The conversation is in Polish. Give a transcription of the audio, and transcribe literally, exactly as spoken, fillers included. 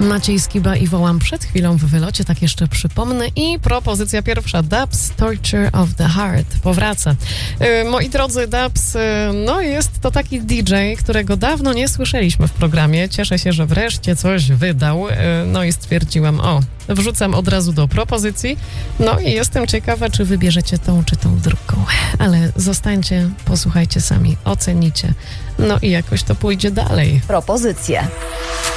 Maciej Skiba i Wołam przed chwilą w wylocie, tak jeszcze przypomnę. I propozycja pierwsza, Dubs, Torture of the Heart, powraca. Yy, moi drodzy, Dubs, yy, no jest to taki D J, którego dawno nie słyszeliśmy w programie. Cieszę się, że wreszcie coś wydał. Yy, no i stwierdziłam, o, wrzucam od razu do propozycji. No i jestem ciekawa, czy wybierzecie tą, czy tą drugą. Ale zostańcie, posłuchajcie sami, ocenicie. No i jakoś to pójdzie dalej. Propozycje.